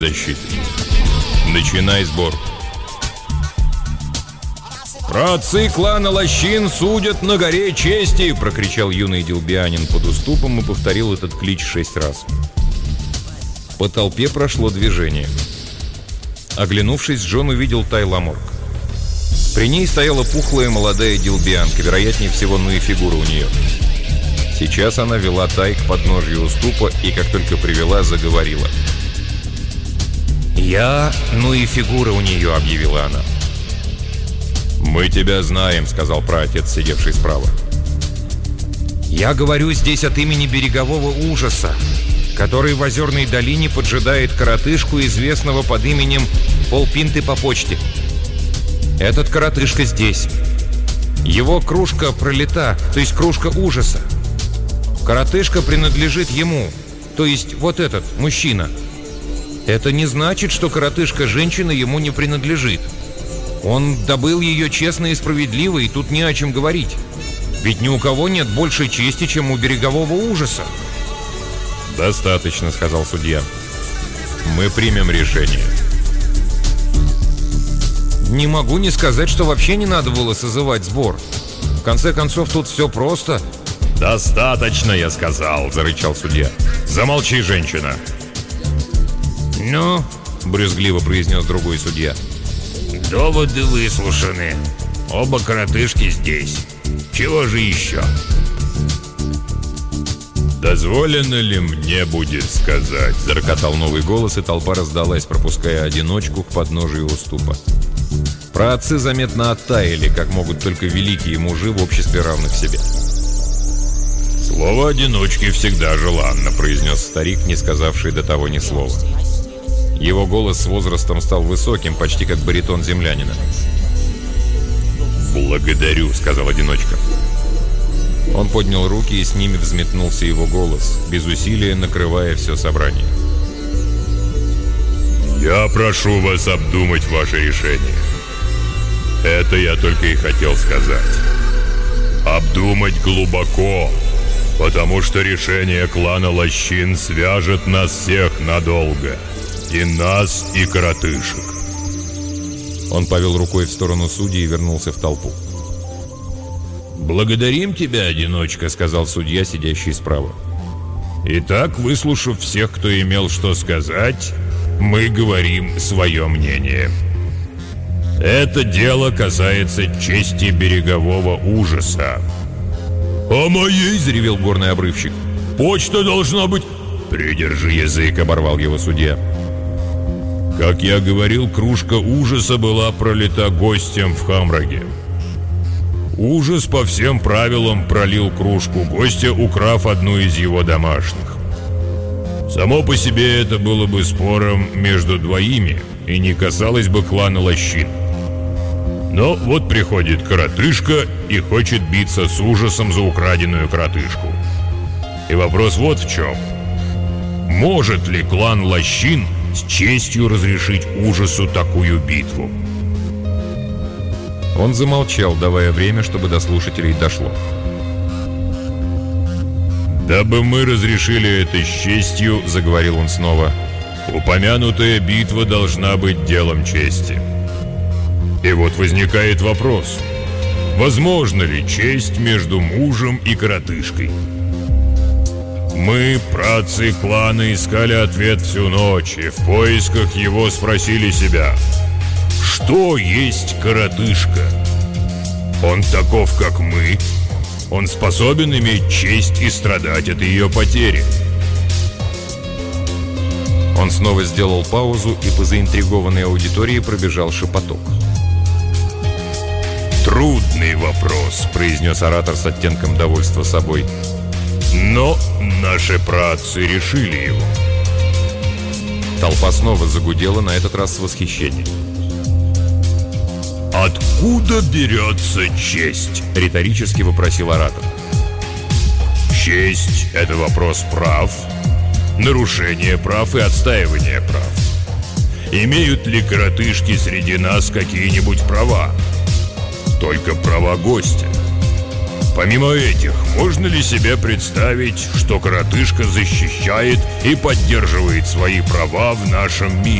защиты. Начинай сбор. «Праотцы клана Лощин судят на горе чести!» — прокричал юный дилбианин под уступом и повторил этот клич 6 раз. По толпе прошло движение. Оглянувшись, Джон увидел Тай Ламорк. При ней стояла пухлая молодая дилбианка, вероятнее всего, ну и фигура у нее. Сейчас она вела Тай к подножью уступа и, как только привела, заговорила. «Я, ну и фигура у нее», — объявила она. «Мы тебя знаем», — сказал праотец, сидевший справа. «Я говорю здесь от имени берегового ужаса, который в Озерной долине поджидает коротышку, известного под именем Полпинты по почте. Этот коротышка здесь. Его кружка пролита, то есть кружка ужаса. Коротышка принадлежит ему, то есть вот этот, мужчина. Это не значит, что коротышка-женщина ему не принадлежит. Он добыл ее честно и справедливо, и тут не о чем говорить. Ведь ни у кого нет большей чести, чем у берегового ужаса». «Достаточно», — сказал судья. «Мы примем решение». «Не могу не сказать, что вообще не надо было созывать сбор. В конце концов, тут все просто». «Достаточно, я сказал», — зарычал судья. «Замолчи, женщина». «Ну?» — брюзгливо произнес другой судья. «Доводы выслушаны. Оба коротышки здесь. Чего же еще?» «Дозволено ли мне будет сказать?» — зарокотал новый голос, и толпа раздалась, пропуская одиночку к подножию уступа. Праотцы заметно оттаяли, как могут только великие мужи в обществе равных себе. «Слово одиночки всегда желанно», — произнес старик, не сказавший до того ни слова. Его голос с возрастом стал высоким, почти как баритон землянина. «Благодарю», — сказал одиночка. Он поднял руки, и с ними взметнулся его голос, без усилия накрывая все собрание. «Я прошу вас обдумать ваше решение. Это я только и хотел сказать. Обдумать глубоко, потому что решение клана Лощин свяжет нас всех надолго. И нас, и коротышек». Он повел рукой в сторону судьи и вернулся в толпу. «Благодарим тебя, одиночка», — сказал судья, сидящий справа. «Итак, выслушав всех, кто имел что сказать, мы говорим свое мнение. Это дело касается чести берегового ужаса». «А моей!» — заревел горный обрывщик. «Почта должна быть...» «Придержи язык», — оборвал его судья. «Как я говорил, кружка ужаса была пролита гостем в Хамраге. Ужас по всем правилам пролил кружку гостя, украв одну из его домашних. Само по себе это было бы спором между двоими и не касалось бы клана Лощин. Но вот приходит коротышка и хочет биться с ужасом за украденную коротышку. И вопрос вот в чем. Может ли клан Лощин с честью разрешить ужасу такую битву?» Он замолчал, давая время, чтобы до слушателей дошло. «Дабы мы разрешили это с честью, — заговорил он снова, — упомянутая битва должна быть делом чести. И вот возникает вопрос, возможно ли честь между мужем и коротышкой? Мы, праотцы клана, искали ответ всю ночь и в поисках его спросили себя, что есть коротышка? Он таков, как мы? Он способен иметь честь и страдать от ее потери?» Он снова сделал паузу, и по заинтригованной аудитории пробежал шепоток. «Трудный вопрос», — произнес оратор с оттенком довольства собой. «Но наши праотцы решили его». Толпа снова загудела, на этот раз с восхищением. «Откуда берется честь?» — риторически вопросил оратор. «Честь — это вопрос прав, нарушение прав и отстаивание прав. Имеют ли коротышки среди нас какие-нибудь права? Только права гостя. Помимо этих, можно ли себе представить, что коротышка защищает и поддерживает свои права в нашем мире?